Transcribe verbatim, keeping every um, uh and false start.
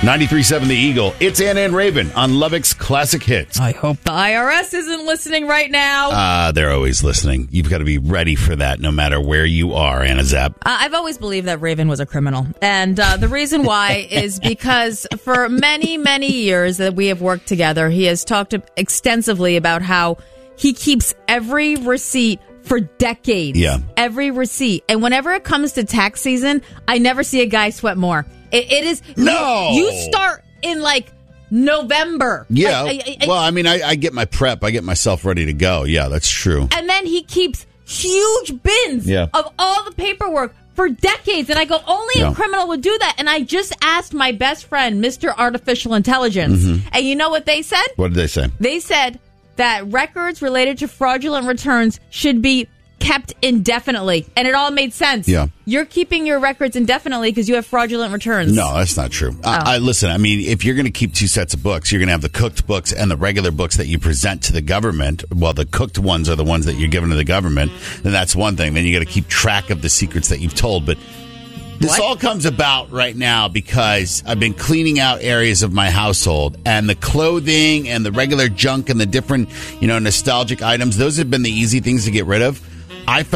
ninety-three point seven The Eagle. It's Anna and Raven on Lubbock's Classic Hits. I hope the I R S isn't listening right now. Uh, they're always listening. You've got to be ready for that no matter where you are, Anna Zapp. Uh, I've always believed that Raven was a criminal. And uh, the reason why is because for many, many years that we have worked together, he has talked extensively about how he keeps every receipt for decades. Yeah. Every receipt. And whenever it comes to tax season, I never see a guy sweat more. It, it is... No! You, you start in, like, November. Yeah. Like, I, I, well, I mean, I, I get my prep. I get myself ready to go. Yeah, that's true. And then he keeps huge bins yeah. of all the paperwork for decades. And I go, only yeah. a criminal would do that. And I just asked my best friend, Mister Artificial Intelligence. Mm-hmm. And you know what they said? What did they say? They said that records related to fraudulent returns should be kept indefinitely. And it all made sense. Yeah. You're keeping your records indefinitely because you have fraudulent returns. No, that's not true. Oh. I, I listen, I mean, if you're going to keep two sets of books, you're going to have the cooked books and the regular books that you present to the government. Well, the cooked ones are the ones that you're giving to the government. Then that's one thing. Then you got to keep track of the secrets that you've told. But this what? all comes about right now because I've been cleaning out areas of my household, and the clothing and the regular junk and the different, you know, nostalgic items, those have been the easy things to get rid of. I found